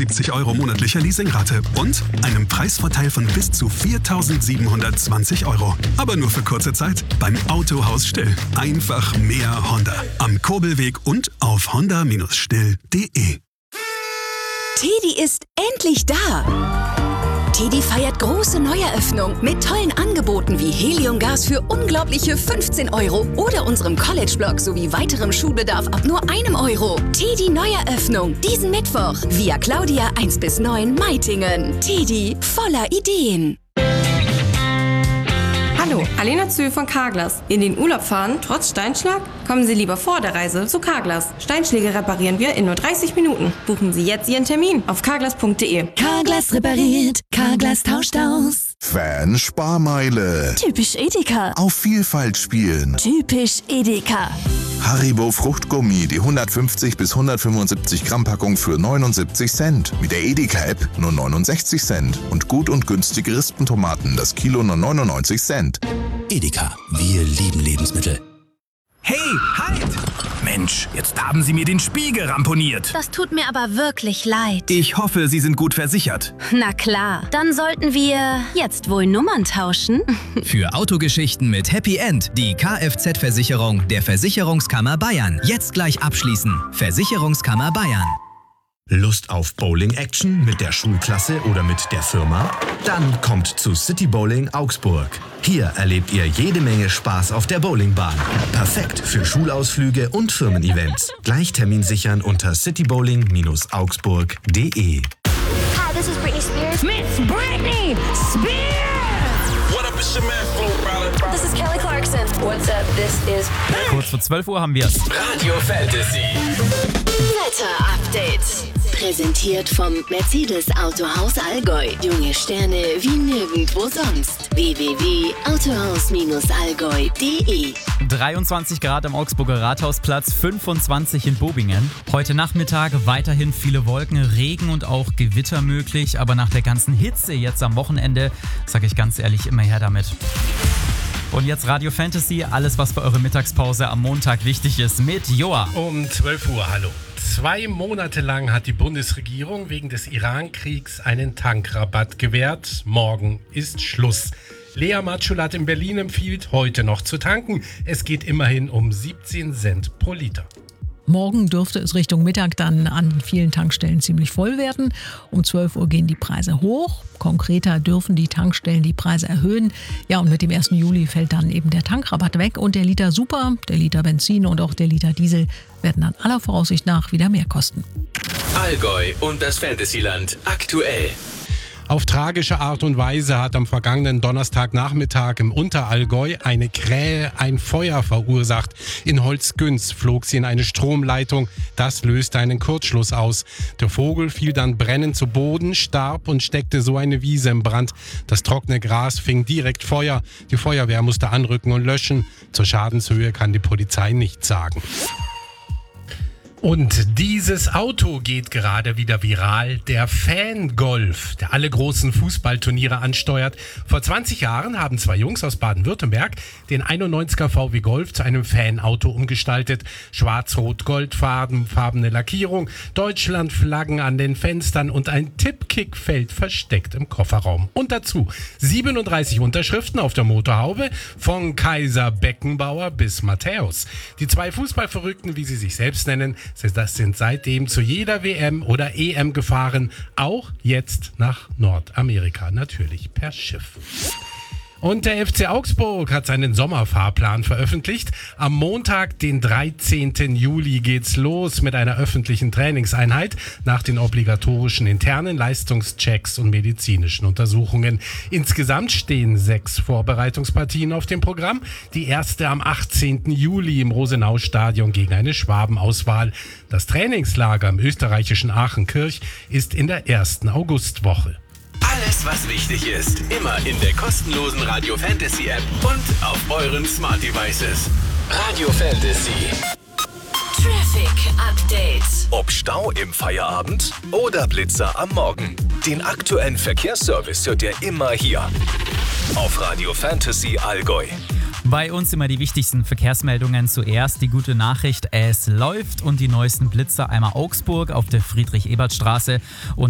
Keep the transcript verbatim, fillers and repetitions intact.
vierhundertfünfundsiebzig Euro monatlicher Leasingrate und einem Preisvorteil von bis zu viertausendsiebenhundertzwanzig Euro. Aber nur für kurze Zeit beim Autohaus Still. Einfach mehr Honda. Am Kurbelweg und auf honda still punkt de. Teddy ist endlich da! Teddy feiert große Neueröffnung mit tollen Angeboten wie Heliumgas für unglaubliche fünfzehn Euro oder unserem College-Blog sowie weiterem Schulbedarf ab nur einem Euro. Teddy Neueröffnung diesen Mittwoch via Claudia eins bis neun Meitingen. Teddy voller Ideen. Hallo, Alena Zöhl von Carglass. In den Urlaub fahren, trotz Steinschlag? Kommen Sie lieber vor der Reise zu Carglass. Steinschläge reparieren wir in nur dreißig Minuten. Buchen Sie jetzt Ihren Termin auf carglass punkt de. Carglass repariert, Carglass tauscht aus. Fan-Sparmeile. Typisch Edeka. Auf Vielfalt spielen. Typisch Edeka. Haribo Fruchtgummi, die hundertfünfzig bis hundertfünfundsiebzig Gramm Packung für neunundsiebzig Cent. Mit der Edeka-App nur neunundsechzig Cent. Und gut und günstige Rispentomaten, das Kilo nur neunundneunzig Cent. Edeka, wir lieben Lebensmittel. Hey, halt! Mensch, jetzt haben Sie mir den Spiegel ramponiert. Das tut mir aber wirklich leid. Ich hoffe, Sie sind gut versichert. Na klar, dann sollten wir jetzt wohl Nummern tauschen. Für Autogeschichten mit Happy End die Kfz-Versicherung der Versicherungskammer Bayern. Jetzt gleich abschließen. Versicherungskammer Bayern. Lust auf Bowling-Action mit der Schulklasse oder mit der Firma? Dann kommt zu City Bowling Augsburg. Hier erlebt ihr jede Menge Spaß auf der Bowlingbahn. Perfekt für Schulausflüge und Firmen-Events. Gleich Termin sichern unter citybowling augsburg punkt de. Hi, this is Britney Spears. Miss Britney Spears! What up, it's your man, Flo Rida. This is Kelly Clarkson. What's up, this is... Kurz vor zwölf Uhr haben wir es. Radio Fantasy. Wetter-Update. Präsentiert vom Mercedes Autohaus Allgäu. Junge Sterne wie nirgendwo sonst. w w w punkt autohaus allgäu punkt de. dreiundzwanzig Grad am Augsburger Rathausplatz, fünfundzwanzig in Bobingen. Heute Nachmittag weiterhin viele Wolken, Regen und auch Gewitter möglich. Aber nach der ganzen Hitze jetzt am Wochenende, sage ich ganz ehrlich, immer her damit. Und jetzt Radio Fantasy, alles was für eure Mittagspause am Montag wichtig ist mit Joa. Um zwölf Uhr, hallo. Zwei Monate lang hat die Bundesregierung wegen des Iran-Kriegs einen Tankrabatt gewährt. Morgen ist Schluss. Lea Matschulat in Berlin empfiehlt, heute noch zu tanken. Es geht immerhin um siebzehn Cent pro Liter. Morgen dürfte es Richtung Mittag dann an vielen Tankstellen ziemlich voll werden. Um zwölf Uhr gehen die Preise hoch. Konkreter dürfen die Tankstellen die Preise erhöhen. Ja, und mit dem ersten Juli fällt dann eben der Tankrabatt weg. Und der Liter Super, der Liter Benzin und auch der Liter Diesel werden dann aller Voraussicht nach wieder mehr kosten. Allgäu und das Fantasyland aktuell. Auf tragische Art und Weise hat am vergangenen Donnerstagnachmittag im Unterallgäu eine Krähe ein Feuer verursacht. In Holzgünz flog sie in eine Stromleitung. Das löste einen Kurzschluss aus. Der Vogel fiel dann brennend zu Boden, starb und steckte so eine Wiese im Brand. Das trockene Gras fing direkt Feuer. Die Feuerwehr musste anrücken und löschen. Zur Schadenshöhe kann die Polizei nichts sagen. Und dieses Auto geht gerade wieder viral, der Fangolf, der alle großen Fußballturniere ansteuert. Vor zwanzig Jahren haben zwei Jungs aus Baden-Württemberg den einundneunziger V W Golf zu einem Fanauto umgestaltet. Schwarz-Rot-Goldfarbene Lackierung, Deutschlandflaggen an den Fenstern und ein Tippkickfeld versteckt im Kofferraum. Und dazu siebenunddreißig Unterschriften auf der Motorhaube von Kaiser Beckenbauer bis Matthäus. Die zwei Fußballverrückten, wie sie sich selbst nennen, das sind seitdem zu jeder W M oder E M gefahren, auch jetzt nach Nordamerika, natürlich per Schiff. Und der F C Augsburg hat seinen Sommerfahrplan veröffentlicht. Am Montag, den dreizehnten Juli, geht's los mit einer öffentlichen Trainingseinheit nach den obligatorischen internen Leistungschecks und medizinischen Untersuchungen. Insgesamt stehen sechs Vorbereitungspartien auf dem Programm. Die erste am achtzehnten Juli im Rosenau-Stadion gegen eine Schwabenauswahl. Das Trainingslager im österreichischen Aachenkirch ist in der ersten Augustwoche. Alles, was wichtig ist, immer in der kostenlosen Radio Fantasy App und auf euren Smart Devices. Radio Fantasy. Traffic Update. Ob Stau im Feierabend oder Blitzer am Morgen. Den aktuellen Verkehrsservice hört ihr immer hier auf Radio Fantasy Allgäu. Bei uns immer die wichtigsten Verkehrsmeldungen. Zuerst die gute Nachricht, es läuft und die neuesten Blitzer einmal Augsburg auf der Friedrich-Ebert-Straße und